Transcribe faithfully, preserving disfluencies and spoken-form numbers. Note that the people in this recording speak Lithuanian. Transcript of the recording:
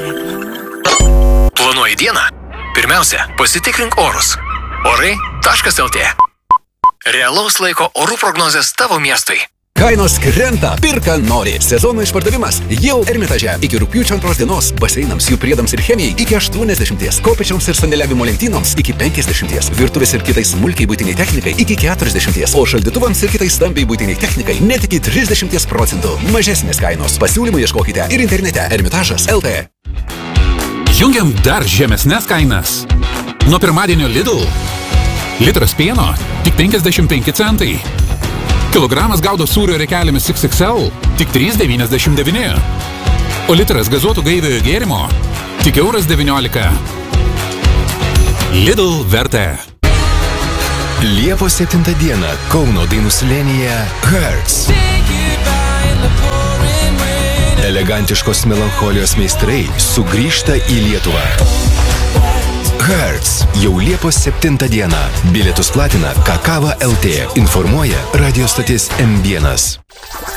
Planuoji dieną? Pirmiausia, pasitikrink orus. Orai taškas el tė. Realaus laiko orų prognozės tavo miestui. Kainos krenta, pirka nori. Sezono išpardavimas jau Ermitaže. Iki rugpjūčio antros dienos baseinams, jų priedams ir chemijai iki aštuoniasdešimties, kopėčioms ir sandėliavimo lentynoms iki penkiasdešimties, virtuvės ir kitai smulkiai būtiniai technikai iki keturiasdešimties, o šaldytuvams ir kitai stambiai būtiniai technikai net iki trisdešimties procentų. Mažesnės kainos. Pasiūlymų ieškokite ir internete ermitažas taškas el tė. Jungiam dar žemesnes kainas. Nuo pirmadienio Lidl. Litras pieno tik penkiasdešimt penki centai. Kilogramas gaudo sūrio rekelėmis iks iks el tik trys devyniasdešimt devyni. O litras gazuotų gaiviojo gėrimo tik euras devyniolika. Lidl vertė. Liepos septintą dieną Kauno dainų slėnyje Hertz. Elegantiškos melancholijos meistrai sugrįžta į Lietuvą. Hertz jau Liepos septintą dieną. Bilietus platina Kakava el tė. Informuoja radio stotis em vienas.